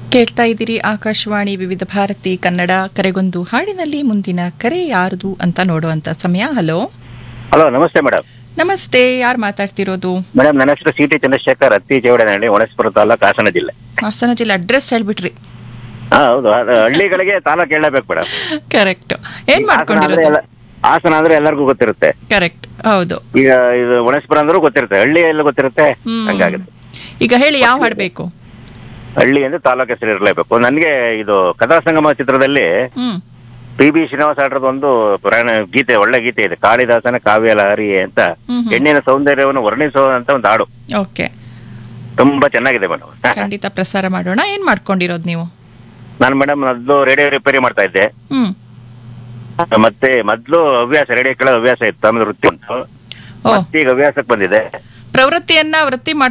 ಕೇಳ್ತಾ ಇದ್ದೀರಿ ಆಕಾಶವಾಣಿ ವಿವಿಧ ಭಾರತಿ ಕನ್ನಡ. ಕರೆಗೊಂದು ಹಾಡಿನಲ್ಲಿ ಮುಂದಿನ ಕರೆ ಯಾರದು ಅಂತ ನೋಡುವಂತ ಸಮಯ. ಹಲೋ ಹಲೋ, ನಮಸ್ತೆ ಮೇಡಮ್. ನಮಸ್ತೆ, ಯಾರು ಮಾತಾಡ್ತಿರೋದು? ಮೇಡಮ್, ನನ್ನ ಹೆಸರು ಸಿಟಿ ಚಂದ್ರಶೇಖರ್, ಹತ್ತಿ ಜೇವಡನಹಳ್ಳಿ, ಹೊಣಸ್ಪುರ ತಾಲೂಕು, ಹಾಸನ ಜಿಲ್ಲೆ. ಹಾಸನ ಜಿಲ್ಲೆ ಅಡ್ರೆಸ್ ಹೇಳ್ಬಿಟ್ರಿ. ಹೌದು, ಅದು ಹಳ್ಳಿಗಳಿಗೆ ತಾಲೂಕು ಹೇಳಬೇಕು ಮೇಡಮ್. ಕರೆಕ್ಟ್. ಏನ್ ಮಾಡ್ಕೊಂಡಿರೋದು? ಹಾಸನ ಅಂದ್ರೆ ಎಲ್ಲರಿಗೂ ಗೊತ್ತಿರುತ್ತೆ. ಕರೆಕ್ಟ್, ಹೌದು. ಈಗ ಇದು ಹೊಣಸ್ಪುರ ಅಂದ್ರೂ ಗೊತ್ತಿರುತ್ತೆ, ಹಳ್ಳಿ ಎಲ್ಲ ಗೊತ್ತಿರುತ್ತೆ. ಹಂಗಾಗುತ್ತೆ. ಈಗ ಹೇಳಿ, ಯಾವ ಹಾಡ್ಬೇಕು? ಹಳ್ಳಿ ಅಂದ್ರೆ ತಾಲೂಕು ಹೆಸರು ಇರಲೇಬೇಕು. ನನ್ಗೆ ಇದು ಕಥಾ ಸಂಗಮ ಚಿತ್ರದಲ್ಲಿ ಪಿ.ಬಿ. ಶ್ರೀನಿವಾಸ ಆಡ್ರದ ಒಂದು ಪುರಾಣ ಗೀತೆ, ಒಳ್ಳೆ ಗೀತೆ ಇದೆ, ಕಾಳಿದಾಸನ ಕಾವ್ಯ ಲಹರಿ ಅಂತ, ಹೆಣ್ಣಿನ ಸೌಂದರ್ಯವನ್ನು ವರ್ಣಿಸುವಂತ ಒಂದು ಹಾಡು. ಓಕೆ, ತುಂಬಾ ಚೆನ್ನಾಗಿದೆ ಮೇಡಮ್. ಖಂಡಿತ ಪ್ರಸಾರ ಮಾಡೋಣ. ಏನ್ ಮಾಡ್ಕೊಂಡಿರೋದು ನೀವು? ನಾನು ಮೇಡಮ್ ಮೊದಲು ರೇಡಿಯೋ ರಿಪೇರಿ ಮಾಡ್ತಾ ಇದ್ದೆ. ಮತ್ತೆ ಮೊದ್ಲು ಹವ್ಯಾಸ, ರೇಡಿಯೋ ಕೇಳೋ ಹವ್ಯಾಸ ಇತ್ತು, ಆಮೇಲೆ ವೃತ್ತಿ ಉಂಟು. ಮತ್ತೀಗ ಹವ್ಯಾಸಕ್ಕೆ ಬಂದಿದೆ. ಪ್ರವೃತ್ತಿಯನ್ನ ವೃತ್ತಿ